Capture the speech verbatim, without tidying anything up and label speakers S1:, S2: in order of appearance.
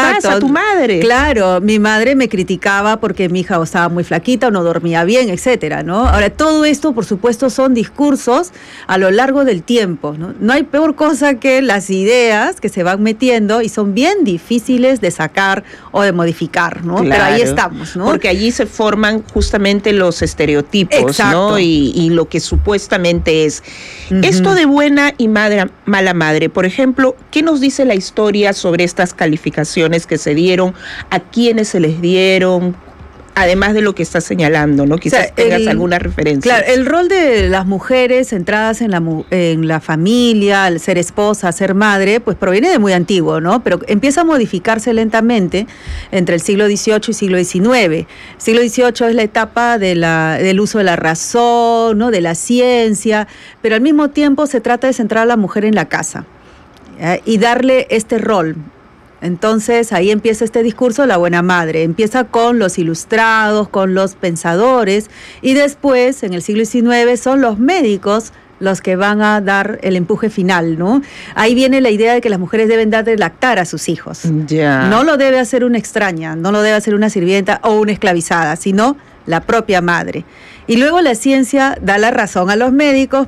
S1: casa, tu madre.
S2: Claro, mi madre me criticaba porque mi hija o estaba muy flaquita o no dormía bien, etcétera, ¿no? Ahora, todo esto, por supuesto, son discursos a lo largo del tiempo, ¿no? No hay peor cosa que las ideas que se van metiendo y son bien difíciles de sacar o de modificar, ¿no?
S1: Claro,
S2: pero ahí estamos, ¿no?
S1: Porque allí se forman justamente los estereotipos,
S2: Exacto.
S1: ¿no? Y, y lo que supuestamente es. Uh-huh. Esto de buena y madre, mala madre, por ejemplo, ¿qué nos dice la historia sobre estas calificaciones que se dieron? ¿A quiénes se les dieron? Además de lo que estás señalando, ¿no? Quizás o sea, tengas el, alguna referencia.
S2: Claro, el rol de las mujeres centradas en la, en la familia, al ser esposa, ser madre, pues proviene de muy antiguo, ¿no? Pero empieza a modificarse lentamente entre el siglo dieciocho y siglo diecinueve. El siglo dieciocho es la etapa de la, del uso de la razón, ¿no? De la ciencia, pero al mismo tiempo se trata de centrar a la mujer en la casa, ¿eh? Y darle este rol. Entonces ahí empieza este discurso de la buena madre, empieza con los ilustrados, con los pensadores y después en el siglo diecinueve son los médicos los que van a dar el empuje final, ¿no? Ahí viene la idea de que las mujeres deben dar de lactar a sus hijos.
S1: Yeah.
S2: No lo debe hacer una extraña, no lo debe hacer una sirvienta o una esclavizada, sino la propia madre. Y luego la ciencia da la razón a los médicos